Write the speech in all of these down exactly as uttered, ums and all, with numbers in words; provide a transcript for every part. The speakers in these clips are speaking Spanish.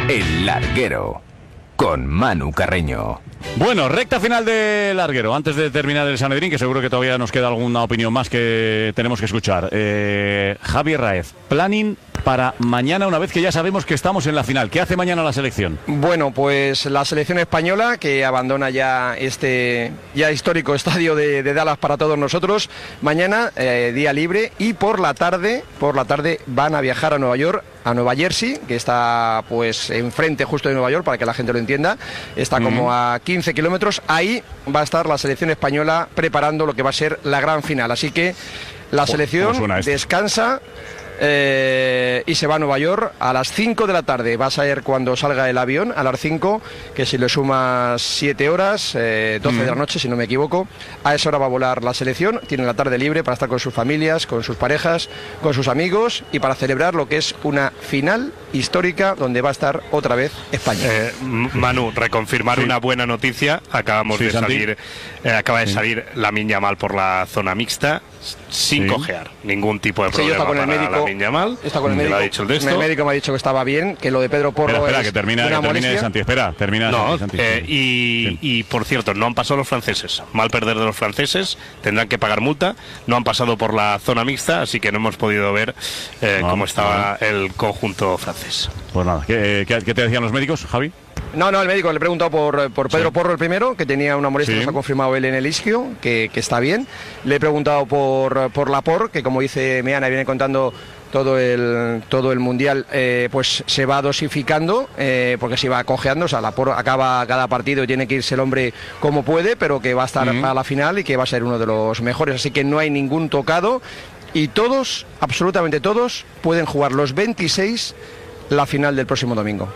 El Larguero, con Manu Carreño. Bueno, recta final de Larguero. Antes de terminar el Sanedrín, que seguro que todavía nos queda alguna opinión más que tenemos que escuchar. Eh, Javier Raez, planning para mañana, una vez que ya sabemos que estamos en la final. ¿Qué hace mañana la selección? Bueno, pues la selección española, que abandona ya este ya histórico estadio de, de Dallas para todos nosotros. Mañana, eh, día libre, y por la tarde, por la tarde van a viajar a Nueva York, a Nueva Jersey, que está pues enfrente justo de Nueva York, para que la gente lo entienda. Está como uh-huh. a quince kilómetros. Ahí va a estar la selección española preparando lo que va a ser la gran final. Así que la selección descansa eh, y se va a Nueva York a las cinco de la tarde. Va a ser cuando salga el avión, a las cinco, que si le sumas siete horas, eh, doce uh-huh. de la noche, si no me equivoco, a esa hora va a volar la selección. Tiene la tarde libre para estar con sus familias, con sus parejas, con sus amigos, y para celebrar lo que es una final histórica donde va a estar otra vez España. Eh, Manu, reconfirmar sí. una buena noticia. Acabamos sí, de salir, eh, acaba de sí. salir Lamine Yamal por la zona mixta sin sí. cojear, ningún tipo de problema. Sí, está con el para médico, Lamine Yamal. Está con el médico. Ha dicho el, el médico me ha dicho que estaba bien, que lo de Pedro Porro espera, espera, es que termina, una que termine molestia. Santi, espera, termina. No, Santi, eh, Santi. Y, sí. y por cierto, no han pasado los franceses. Mal perder de los franceses, tendrán que pagar multa. No han pasado por la zona mixta, así que no hemos podido ver eh, no, cómo estaba no. el conjunto francés. Pues nada, ¿qué, qué, qué te decían los médicos, Javi? No, no, el médico le he preguntado por, por Pedro sí. Porro el primero, que tenía una molestia, sí. nos ha confirmado él en el isquio, que, que está bien. Le he preguntado por, por Laporte, que como dice Meana, viene contando todo el todo el mundial, eh, pues se va dosificando, eh, porque se va cojeando. O sea, Laporte acaba cada partido y tiene que irse el hombre como puede, pero que va a estar uh-huh. para la final y que va a ser uno de los mejores. Así que no hay ningún tocado, y todos, absolutamente todos, pueden jugar los veintiséis la final del próximo domingo.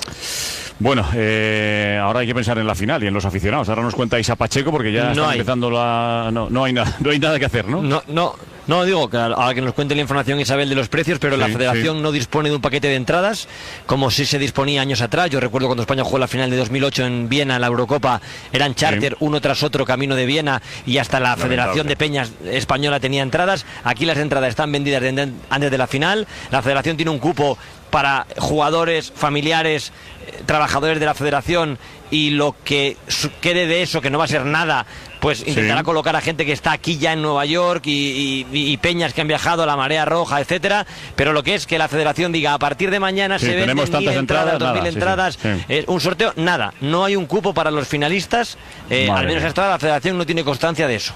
Bueno, eh, ahora hay que pensar en la final y en los aficionados. Ahora nos cuenta Isa Pacheco, porque ya no está hay. empezando la... No, no, hay nada, no hay nada que hacer, ¿no? No, no, no digo que ahora que nos cuente la información Isabel de los precios, pero sí, la federación sí. no dispone de un paquete de entradas, como sí se disponía años atrás. Yo recuerdo cuando España jugó la final de dos mil ocho en Viena, en la Eurocopa, eran charter sí. uno tras otro camino de Viena, y hasta la Lamentable. Federación de Peñas Española tenía entradas. Aquí las entradas están vendidas desde antes de la final. La federación tiene un cupo para jugadores, familiares, eh, trabajadores de la federación, y lo que quede de eso, que no va a ser nada, pues intentará sí. colocar a gente que está aquí ya en Nueva York y, y, y peñas que han viajado a la Marea Roja, etcétera. Pero lo que es que la federación diga, a partir de mañana sí, se venden mil entradas, dos mil entradas, sí, sí. Eh, un sorteo, nada, no hay un cupo para los finalistas, eh, al menos hasta ahora la federación no tiene constancia de eso.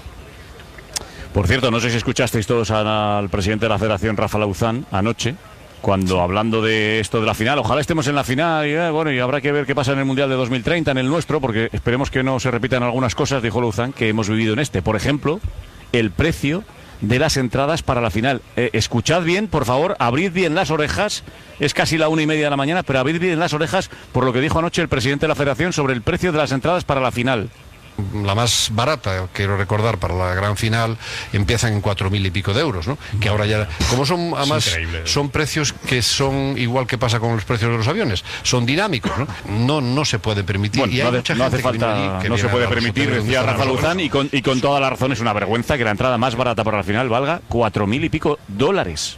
Por cierto, no sé si escuchasteis todos al presidente de la federación, Rafa Lauzán, anoche, cuando hablando de esto de la final, ojalá estemos en la final, y eh, bueno, y habrá que ver qué pasa en el Mundial de dos mil treinta, en el nuestro, porque esperemos que no se repitan algunas cosas, dijo Lauzán, que hemos vivido en este. Por ejemplo, el precio de las entradas para la final. Eh, escuchad bien, por favor, abrid bien las orejas, es casi la una y media de la mañana, pero abrid bien las orejas por lo que dijo anoche el presidente de la federación sobre el precio de las entradas para la final. La más barata, quiero recordar, para la gran final empiezan en cuatro mil y pico de euros, ¿no? Que ahora ya, como son además son precios que son igual que pasa con los precios de los aviones, son dinámicos, ¿no? No, no se puede permitir. Bueno, y hay no, mucha no gente hace falta, que no se puede permitir, decía Rafa Lauzán, y con, y con toda la razón. Es una vergüenza que la entrada más barata para la final valga cuatro mil y pico dólares.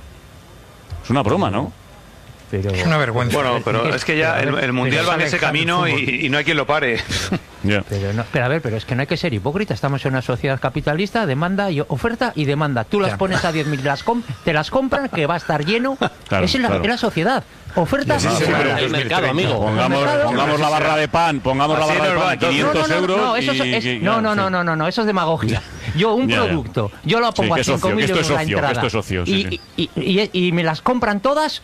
Es una broma, ¿no? Pero, es una vergüenza. Bueno, pero es que ya el, el mundial va en ese camino y, y no hay quien lo pare. Yeah. Pero, no, pero a ver, pero es que no hay que ser hipócrita. Estamos en una sociedad capitalista, demanda y oferta y demanda. Tú las yeah. pones a diez mil, las te las compran, que va a estar lleno. Claro, es, en la, claro. es la sociedad. Oferta sí, sí, pero el mercado, amigo. Pongamos, el mercado, pongamos la barra de pan, pongamos la barra de pan, quinientos euros. No, eso es, es, no, no, no, no, no, no, eso es demagogia. Yo un yeah, producto, yeah. yo lo pongo sí, a cinco mil euros la entrada. Esto es ocio, sí, y, sí. Y, y, y, y me las compran todas.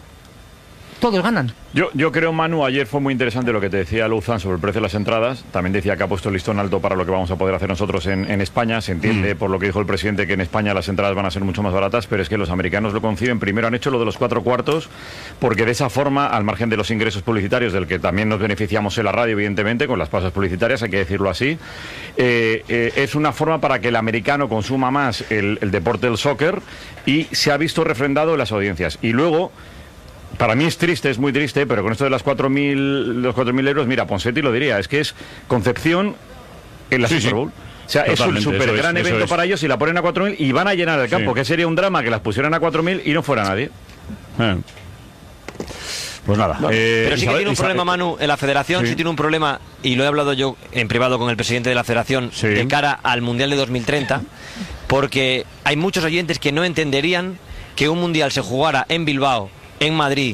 Todos ganan. Yo, yo creo, Manu, ayer fue muy interesante lo que te decía Lauzán sobre el precio de las entradas. También decía que ha puesto el listón alto para lo que vamos a poder hacer nosotros en, en España. Se entiende, mm. por lo que dijo el presidente, que en España las entradas van a ser mucho más baratas, pero es que los americanos lo conciben. Primero han hecho lo de los cuatro cuartos, porque de esa forma, al margen de los ingresos publicitarios, del que también nos beneficiamos en la radio, evidentemente, con las pausas publicitarias, hay que decirlo así, eh, eh, es una forma para que el americano consuma más el, el deporte del soccer, y se ha visto refrendado en las audiencias. Y luego... Para mí es triste, es muy triste, pero con esto de las cuatro mil los cuatro mil euros, mira, Ponseti lo diría, es que es Concepción en la sí, Super Bowl. Sí. O sea, totalmente, es un súper gran es, evento para ellos, y la ponen a cuatro mil y van a llenar el campo, sí. que sería un drama que las pusieran a cuatro mil y no fuera nadie. Eh. Pues nada. No, eh, pero sí Isabel, que tiene un Isabel, problema, Manu, en la federación sí. sí tiene un problema, y lo he hablado yo en privado con el presidente de la federación, sí. de cara al Mundial de dos mil treinta, porque hay muchos oyentes que no entenderían que un Mundial se jugara en Bilbao, en Madrid,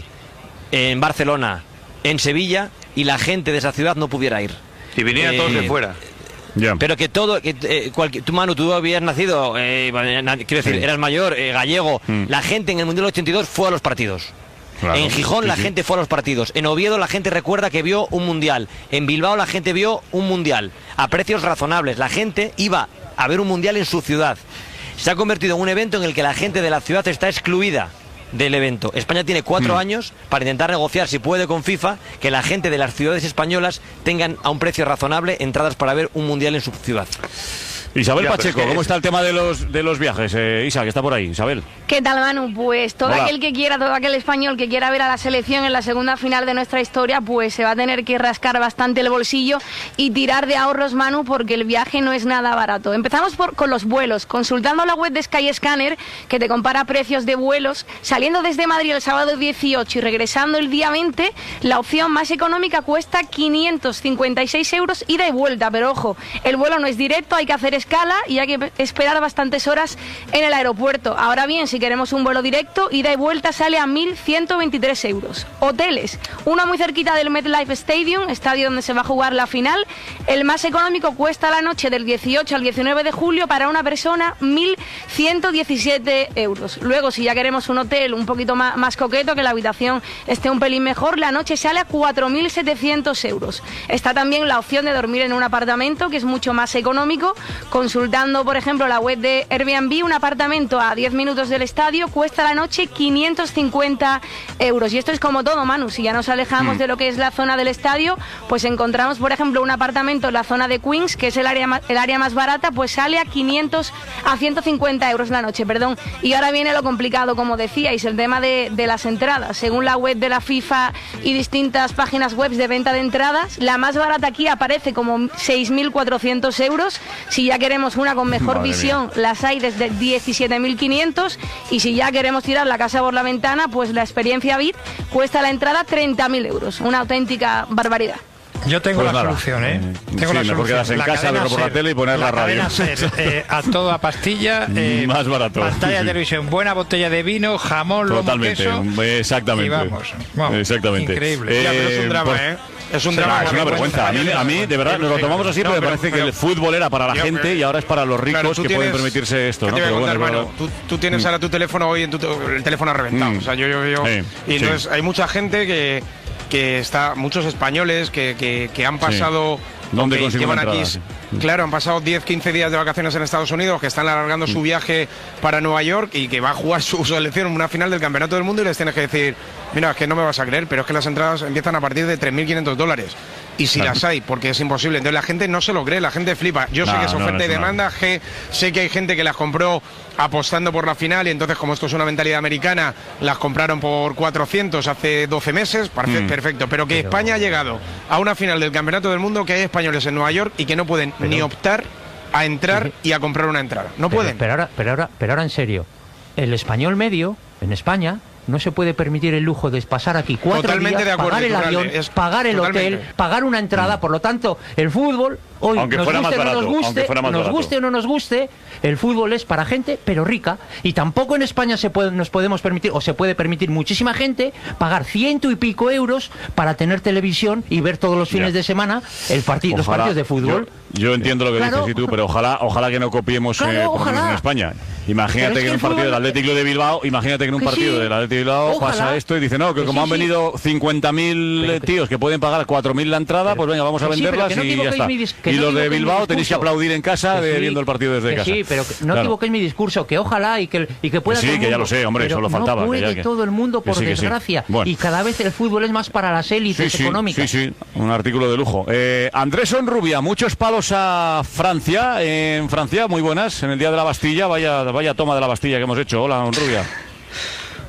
en Barcelona, en Sevilla, y la gente de esa ciudad no pudiera ir. Y vinieran eh, todos de fuera. Yeah. Pero que todo, que, eh, cualquier, tú Manu, tú habías nacido, eh, quiero decir, sí. eras mayor, eh, gallego, mm. la gente en el Mundial ochenta y dos fue a los partidos. Claro, en Gijón sí, la sí. gente fue a los partidos. En Oviedo la gente recuerda que vio un mundial. En Bilbao la gente vio un mundial a precios razonables. La gente iba a ver un mundial en su ciudad. Se ha convertido en un evento en el que la gente de la ciudad está excluida del evento. España tiene cuatro mm. años para intentar negociar, si puede, con FIFA, que la gente de las ciudades españolas tengan a un precio razonable entradas para ver un mundial en su ciudad. Isabel ya, Pacheco, ¿cómo es... está el tema de los de los viajes? Eh, Isa, que está por ahí. Isabel. ¿Qué tal, Manu? Pues todo Hola. aquel que quiera, todo aquel español que quiera ver a la selección en la segunda final de nuestra historia, pues se va a tener que rascar bastante el bolsillo y tirar de ahorros, Manu, porque el viaje no es nada barato. Empezamos por, con los vuelos. Consultando la web de Skyscanner, que te compara precios de vuelos, saliendo desde Madrid el sábado dieciocho y regresando el día veinte, la opción más económica cuesta quinientos cincuenta y seis euros ida y vuelta. Pero ojo, el vuelo no es directo, hay que hacer escala y hay que esperar bastantes horas en el aeropuerto. Ahora bien, si queremos un vuelo directo, ida y vuelta sale a mil ciento veintitrés euros. Hoteles, uno muy cerquita del MetLife Stadium, estadio donde se va a jugar la final. El más económico cuesta la noche del dieciocho al diecinueve de julio para una persona mil ciento diecisiete euros. Luego, si ya queremos un hotel un poquito más, más coqueto, que la habitación esté un pelín mejor, la noche sale a cuatro mil setecientos euros. Está también la opción de dormir en un apartamento, que es mucho más económico. Consultando, por ejemplo, la web de Airbnb, un apartamento a diez minutos del estadio cuesta la noche quinientos cincuenta euros. Y esto es como todo, Manu. Si ya nos alejamos mm. de lo que es la zona del estadio, pues encontramos, por ejemplo, un apartamento en la zona de Queens, que es el área más, el área más barata, pues sale a quinientos a ciento cincuenta euros la noche, perdón. Y ahora viene lo complicado, como decíais, el tema de, de las entradas. Según la web de la FIFA y distintas páginas web de venta de entradas, la más barata aquí aparece como seis mil cuatrocientos euros. Si ya queremos una con mejor Madre visión, mía. las hay desde diecisiete mil quinientos, y si ya queremos tirar la casa por la ventana, pues la experiencia V I P cuesta la entrada treinta mil euros. Una auténtica barbaridad. Yo tengo pues la nada. solución, ¿eh? Sí, tengo la mejor solución. quedarse en la casa, verlo por la tele y poner la, la radio. Ser, eh, a toda pastilla, eh, más barato. Pantalla de sí. televisión, buena botella de vino, jamón, Totalmente, lomo, queso. Exactamente. Y vamos, vamos. Exactamente. Increíble. Eh, ya, pero es un drama, pues, ¿eh? Es un drama. Es una vergüenza. A mí, a mí, de verdad, nos lo tomamos así, no, porque pero, parece pero, que el fútbol era para la yo, gente pero, y ahora es para los ricos claro, que tienes, pueden permitirse esto, ¿no? Pero contar, bueno, bueno, tú, tú tienes mm. ahora tu teléfono hoy, en tu, el teléfono ha reventado. Mm. O sea, yo, yo, yo. Sí, y entonces sí. hay mucha gente que, que está, muchos españoles que, que, que han pasado. Sí. ¿Dónde que llevan aquí, sí. claro, han pasado diez, quince días de vacaciones en Estados Unidos, que están alargando mm. su viaje para Nueva York y que va a jugar su selección en una final del Campeonato del Mundo y les tienes que decir, mira, es que no me vas a creer, pero es que las entradas empiezan a partir de tres mil quinientos dólares. Y si claro. las hay, porque es imposible. Entonces la gente no se lo cree, la gente flipa. Yo no, sé que es oferta no, no, y demanda, G, sé que hay gente que las compró apostando por la final y entonces, como esto es una mentalidad americana, las compraron por cuatrocientos hace doce meses, parece mm. perfecto. Pero que pero... España ha llegado a una final del Campeonato del Mundo, que hay españoles en Nueva York y que no pueden pero... ni optar a entrar y a comprar una entrada. No pero, pueden. Pero ahora, pero ahora, pero ahora en serio, el español medio en España no se puede permitir el lujo de pasar aquí cuatro totalmente días, de acuerdo, pagar el total, avión, es, pagar el totalmente. hotel, pagar una entrada. Por lo tanto, el fútbol, hoy aunque nos fuera guste o más no barato, nos guste, fuera más nos barato. guste o no nos guste, el fútbol es para gente pero rica, y tampoco en España se puede, nos podemos permitir, o se puede permitir muchísima gente pagar ciento y pico euros para tener televisión y ver todos los fines ya. de semana el partido, los partidos de fútbol. Yo, yo entiendo lo que claro. dices y tú, pero ojalá, ojalá que no copiemos claro, eh, por en España. Imagínate que, que en un partido del Atlético de Bilbao, imagínate que en un partido sí. del Atlético de Bilbao ojalá. pasa esto y dice, no, que, que como sí, han venido sí. cincuenta mil tíos que pueden pagar cuatro mil la entrada, pero, pues venga, vamos a venderlas sí, no y ya está. Y no los de Bilbao tenéis que aplaudir en casa de, sí, de viendo el partido desde que casa. Sí, pero no claro. equivoquéis mi discurso, que ojalá y que, y que pueda que sí, que ya lo sé, hombre, solo faltaba. No puede que, todo el mundo, por sí, desgracia. Sí. Bueno. Y cada vez el fútbol es más para las élites sí, sí, económicas. Sí, sí, un artículo de lujo. Eh, Andrés Onrubia, muchos palos a Francia. En Francia, muy buenas, en el Día de la Bastilla. Vaya, vaya toma de la Bastilla que hemos hecho. Hola, Onrubia.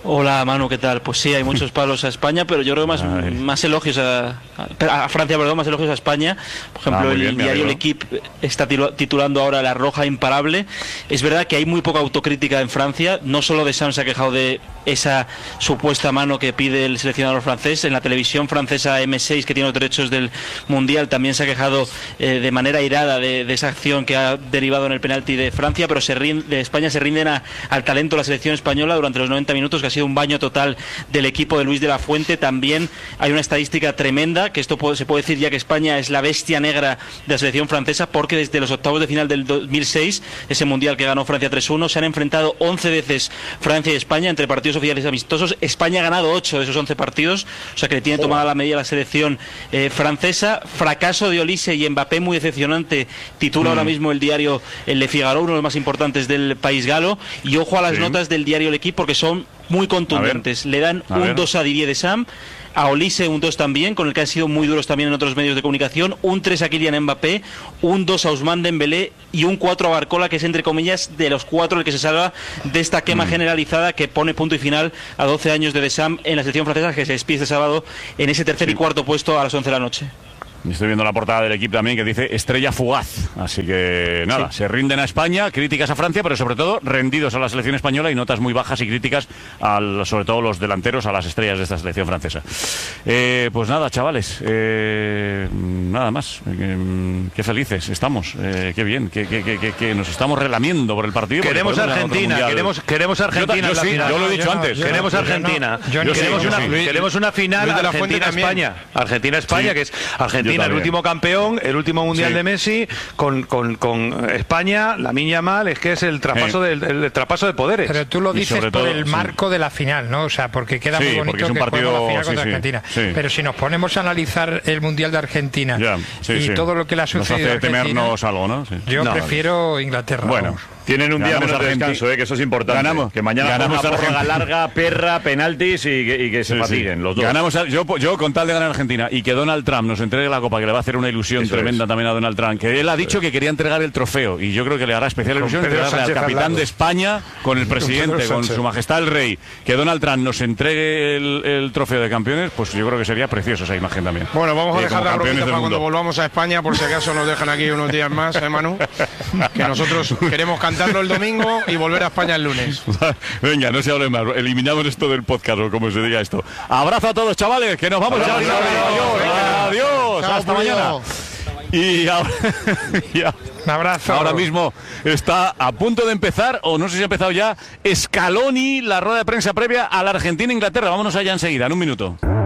Hola Manu, ¿qué tal? Pues sí, hay muchos palos a España, pero yo creo más, más elogios a, a Francia, perdón, más elogios a España. Por ejemplo, ah, el bien, diario L'Equipe está titulando ahora La Roja Imparable. Es verdad que hay muy poca autocrítica en Francia, no solo Deschamps se ha quejado de esa supuesta mano que pide el seleccionador francés, en la televisión francesa eme seis, que tiene los derechos del Mundial, también se ha quejado eh, de manera irada de, de esa acción que ha derivado en el penalti de Francia, pero se rinde, de España se rinden a, al talento de la selección española durante los noventa minutos, que ha sido un baño total del equipo de Luis de la Fuente. También hay una estadística tremenda, que esto puede, se puede decir ya que España es la bestia negra de la selección francesa, porque desde los octavos de final del dos mil seis, ese Mundial que ganó Francia tres uno, se han enfrentado once veces Francia y España entre partidos oficiales amistosos. España ha ganado ocho de esos once partidos, o sea que le tiene tomada la medida la selección eh, francesa. Fracaso de Olise y Mbappé muy decepcionante, titula mm. ahora mismo el diario El Le Figaro, uno de los más importantes del país galo, y ojo a las sí. notas del diario L'Equipe, porque son muy contundentes. Le dan un dos a Didier Deschamps, a Olise un dos también, con el que han sido muy duros también en otros medios de comunicación, un tres a Kylian Mbappé, un dos a Ousmane Dembélé y un cuatro a Barcola, que es entre comillas de los cuatro el que se salva de esta quema mm. generalizada que pone punto y final a doce años de Deschamps en la selección francesa, que se despide este sábado en ese tercer sí. y cuarto puesto a las once de la noche. Estoy viendo la portada del Equipo también que dice estrella fugaz. Así que nada, sí. se rinden a España, críticas a Francia, pero sobre todo rendidos a la selección española y notas muy bajas y críticas al, sobre todo los delanteros, a las estrellas de esta selección francesa. Eh, pues nada, chavales, eh, nada más. Eh, qué felices estamos, eh, qué bien, que, que, que, que nos estamos relamiendo por el partido. Queremos Argentina, queremos, queremos Argentina. Yo, yo, sí, yo lo he dicho yo antes. No, queremos no, Argentina. Yo no, yo queremos, sí, una, sí. queremos una final Argentina-España. Argentina-España, sí. que es Argentina. El último campeón, el último mundial sí. de Messi, con, con, con España, la Lamine Yamal, es que es el traspaso, sí. del, el, el traspaso de poderes. Pero tú lo dices por todo, el sí. marco de la final, ¿no? O sea, porque queda sí, muy bonito que partido, juguemos la final sí, contra sí, Argentina. Sí. Pero si nos ponemos a analizar el mundial de Argentina yeah, sí, y sí. todo lo que le ha sucedido a Argentina, temernos algo, ¿no? Sí. Yo no, prefiero Inglaterra. Bueno. Vamos. Tienen un día menos de descanso, eh, que eso es importante. Ganamos. Que mañana ganamos a prórroga larga, perra, penaltis y que, y que se sí, fatiguen sí. los dos. Ganamos a, yo, yo con tal de ganar a Argentina y que Donald Trump nos entregue la copa, que le va a hacer una ilusión eso tremenda es. también a Donald Trump, que él ha dicho que quería entregar el trofeo y yo creo que le hará especial ilusión entregarle al capitán Arlado. de España con el presidente, con, con su majestad el rey, que Donald Trump nos entregue el, el trofeo de campeones, pues yo creo que sería precioso esa imagen también. Bueno, vamos a dejar la bromita para cuando volvamos a España, por si acaso nos dejan aquí unos días más, ¿eh, Manu? Que nosotros queremos cantarlo el domingo y volver a España el lunes. Venga, no se hable más. Eliminamos esto del podcast o como se diga esto. Abrazo a todos, chavales, que nos vamos. Adiós. Adiós. Adiós. Chao, hasta mañana. Y ahora, ya, un abrazo. Ahora mismo está a punto de empezar, o no sé si ha empezado ya, Scaloni, la rueda de prensa previa a la Argentina-Inglaterra. Vámonos allá enseguida, en un minuto.